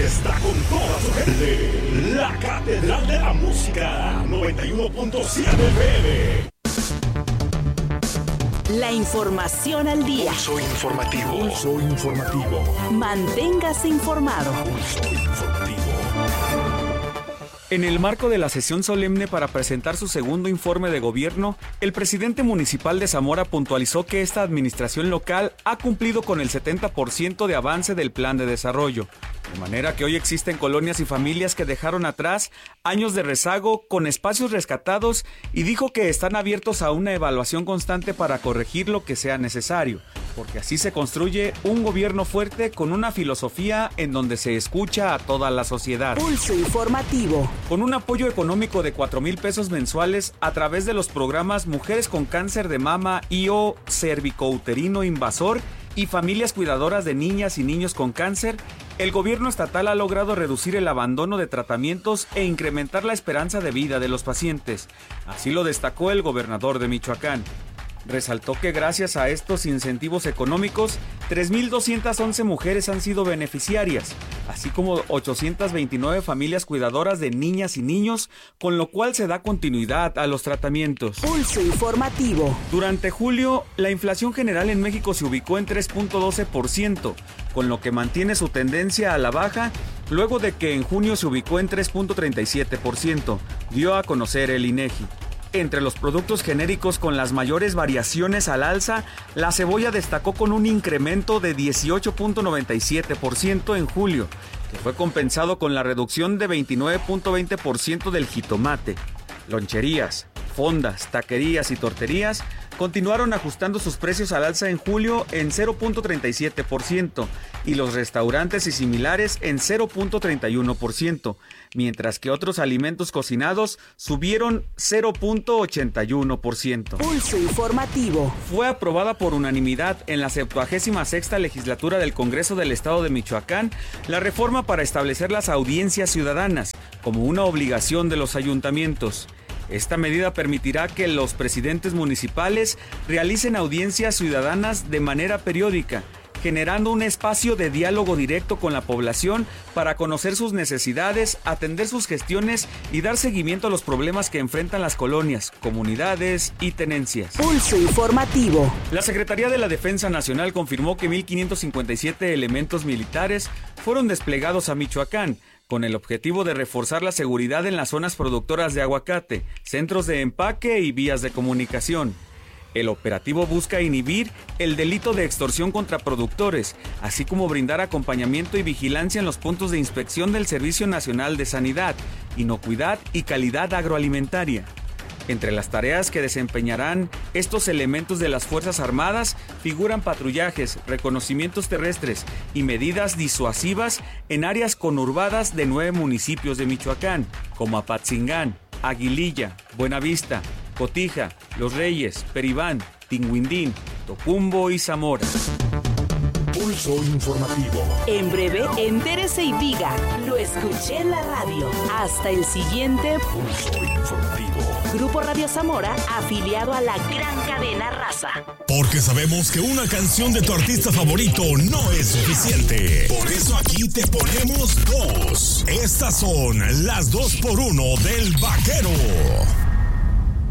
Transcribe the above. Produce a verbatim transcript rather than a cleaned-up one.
está con toda su gente. La Catedral de la Música, noventa y uno punto siete F M. La información al día. Pulso informativo. Pulso informativo. Manténgase informado. Pulso informativo. En el marco de la sesión solemne para presentar su segundo informe de gobierno, el presidente municipal de Zamora puntualizó que esta administración local ha cumplido con el setenta por ciento de avance del plan de desarrollo, de manera que hoy existen colonias y familias que dejaron atrás años de rezago con espacios rescatados, y dijo que están abiertos a una evaluación constante para corregir lo que sea necesario, porque así se construye un gobierno fuerte con una filosofía en donde se escucha a toda la sociedad. Pulso informativo. Con un apoyo económico de cuatro mil pesos mensuales a través de los programas Mujeres con Cáncer de Mama y o Cervicouterino Invasor y Familias Cuidadoras de Niñas y Niños con Cáncer, el gobierno estatal ha logrado reducir el abandono de tratamientos e incrementar la esperanza de vida de los pacientes. Así lo destacó el gobernador de Michoacán. Resaltó que gracias a estos incentivos económicos, tres mil doscientas once mujeres han sido beneficiarias, así como ochocientas veintinueve familias cuidadoras de niñas y niños, con lo cual se da continuidad a los tratamientos. Pulso informativo. Durante julio, la inflación general en México se ubicó en tres punto doce por ciento, con lo que mantiene su tendencia a la baja, luego de que en junio se ubicó en tres punto treinta y siete por ciento, dio a conocer el INEGI. Entre los productos genéricos con las mayores variaciones al alza, la cebolla destacó con un incremento de dieciocho punto noventa y siete por ciento en julio, que fue compensado con la reducción de veintinueve punto veinte por ciento del jitomate. Loncherías, fondas, taquerías y torterías continuaron ajustando sus precios al alza en julio en cero punto treinta y siete por ciento y los restaurantes y similares en cero punto treinta y uno por ciento, mientras que otros alimentos cocinados subieron cero punto ochenta y uno por ciento. Pulso informativo. Fue aprobada por unanimidad en la septuagésima sexta legislatura del Congreso del Estado de Michoacán la reforma para establecer las audiencias ciudadanas como una obligación de los ayuntamientos. Esta medida permitirá que los presidentes municipales realicen audiencias ciudadanas de manera periódica, generando un espacio de diálogo directo con la población para conocer sus necesidades, atender sus gestiones y dar seguimiento a los problemas que enfrentan las colonias, comunidades y tenencias. Pulso informativo. La Secretaría de la Defensa Nacional confirmó que mil quinientos cincuenta y siete elementos militares fueron desplegados a Michoacán, con el objetivo de reforzar la seguridad en las zonas productoras de aguacate, centros de empaque y vías de comunicación. El operativo busca inhibir el delito de extorsión contra productores, así como brindar acompañamiento y vigilancia en los puntos de inspección del Servicio Nacional de Sanidad, Inocuidad y Calidad Agroalimentaria. Entre las tareas que desempeñarán estos elementos de las Fuerzas Armadas figuran patrullajes, reconocimientos terrestres y medidas disuasivas en áreas conurbadas de nueve municipios de Michoacán, como Apatzingán, Aguililla, Buenavista, Cotija, Los Reyes, Peribán, Tinguindín, Tocumbo y Zamora. Pulso informativo. En breve, entérese y diga, lo escuché en la radio. Hasta el siguiente Pulso informativo. Grupo Radio Zamora, afiliado a la gran cadena Raza. Porque sabemos que una canción de tu artista favorito no es suficiente. Por eso aquí te ponemos dos. Estas son las dos por uno del Vaquero.